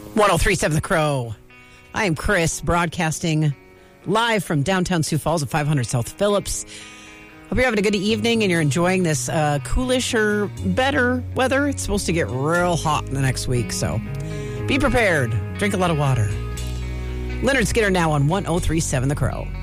1037 The Crow. I am Chris, broadcasting live from downtown Sioux Falls at 500 South Phillips. Hope you're having a good evening and you're enjoying this coolish or better weather. It's supposed to get real hot in the next week, so be prepared. Drink a lot of water. Leonard Skinner now on 1037 The Crow.